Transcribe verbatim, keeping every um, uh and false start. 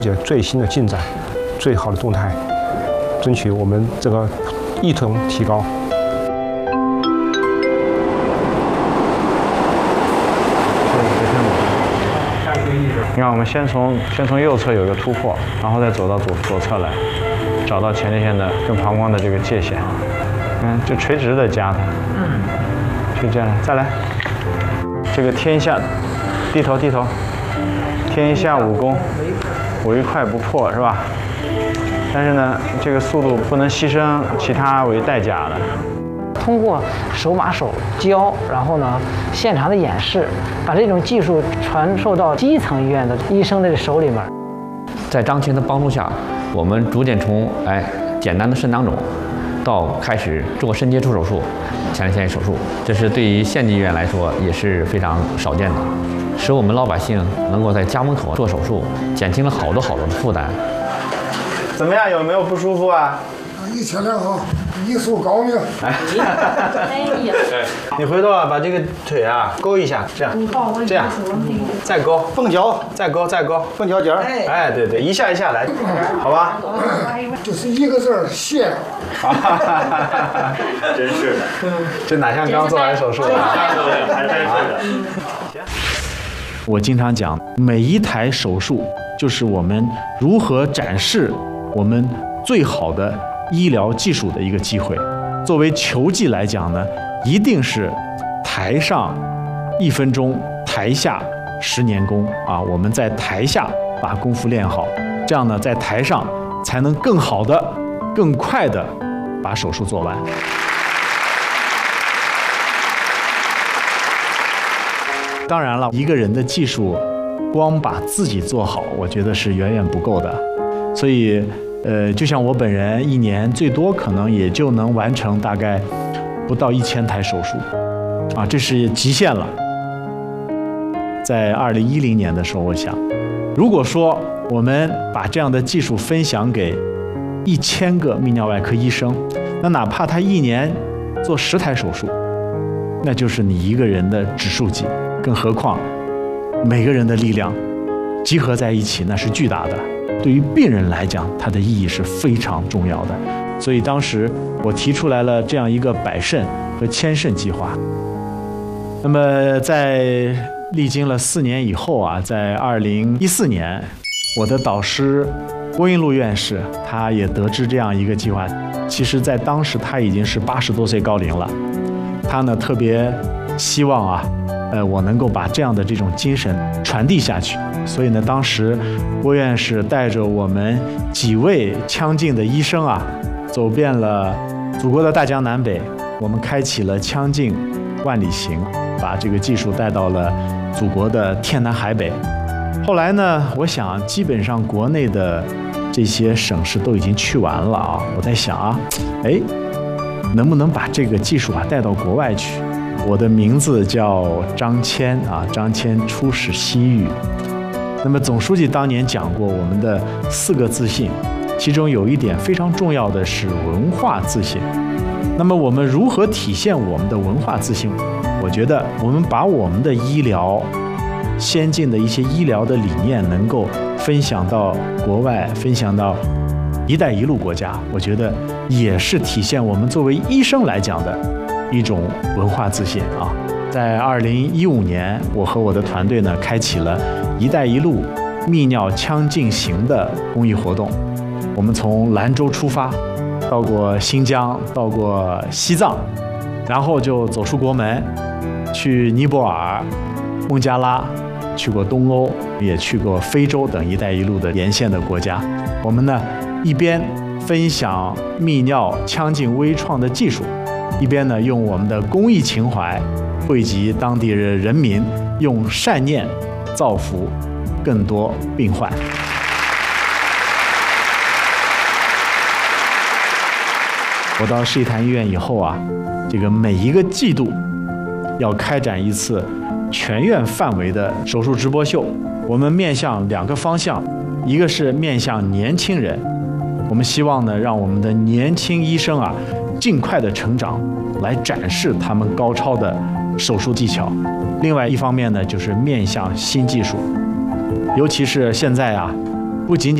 解最新的进展，最好的动态，争取我们这个一同提高。 你看，我们先从先从右侧有一个突破，然后再走到左左侧来，找到前列腺的跟膀胱的这个界限。嗯，就垂直的夹它，嗯，就这样，再来，这个天下，低头低头，天下武功，唯快不破是吧？但是呢，这个速度不能牺牲其他为代价的。 通过手把手教，然后呢，现场的演示，把这种技术传授到基层医院的医生的手里面。 在张青的帮助下，我们逐渐从哎简单的肾囊肿，到开始做肾接触手术、前列腺手术，这是对于县级医院来说也是非常少见的，使我们老百姓能够在家门口做手术，减轻了好多好多的负担。 怎么样？有没有不舒服啊？ 一切良好，医术高明。 哎，你回头啊，把这个腿啊勾一下，这样，这样，再勾，凤脚，再勾，再勾，凤脚尖儿。哎，对对，一下一下来，好吧？ 就是一个字儿，谢。 真是的，这哪像刚做完手术啊？还真是的。 我经常讲，每一台手术就是我们如何展示我们最好的医疗技术的一个机会。作为球技来讲呢，一定是台上一分钟，台下十年功啊！我们在台下把功夫练好，这样呢，在台上才能更好的、更快的把手术做完。当然了，一个人的技术，光把自己做好，我觉得是远远不够的。所以，呃，就像我本人一年最多可能也就能完成大概不到一千台手术，啊，这是极限了。在二零一零年的时候，我想，如果说我们把这样的技术分享给一千个泌尿外科医生，那哪怕他一年做十台手术，那就是你一个人的指数级。更何况，每个人的力量集合在一起，那是巨大的。对于病人来讲，它的意义是非常重要的。所以当时我提出来了这样一个百肾和千肾计划。那么在历经了四年以后啊，在二零一四年，我的导师郭英禄院士他也得知这样一个计划。其实，在当时他已经是八十多岁高龄了，他呢特别希望啊。呃，我能够把这样的这种精神传递下去，所以呢，当时郭院士带着我们几位腔镜的医生啊，走遍了祖国的大江南北，我们开启了腔镜万里行，把这个技术带到了祖国的天南海北。后来呢，我想基本上国内的这些省市都已经去完了啊，我在想啊，哎，能不能把这个技术啊带到国外去？我的名字叫张骞啊，张骞出使西域。那么总书记当年讲过我们的四个自信，其中有一点非常重要的是文化自信。那么我们如何体现我们的文化自信？我觉得我们把我们的医疗先进的一些医疗的理念能够分享到国外，分享到一带一路国家，我觉得也是体现我们作为医生来讲的一种文化自信啊。在二零一五年，我和我的团队呢，开启了“一带一路”泌尿腔镜行的公益活动。我们从兰州出发，到过新疆，到过西藏，然后就走出国门，去尼泊尔、孟加拉，去过东欧，也去过非洲等“一带一路”的沿线的国家。我们呢，一边分享泌尿腔镜微创的技术，一边呢，用我们的公益情怀惠及当地的人民，用善念造福更多病患。我到世纪坛医院以后啊，这个每一个季度要开展一次全院范围的手术直播秀。我们面向两个方向，一个是面向年轻人，我们希望呢，让我们的年轻医生啊，尽快的成长，来展示他们高超的手术技巧。另外一方面呢，就是面向新技术，尤其是现在啊， 不仅仅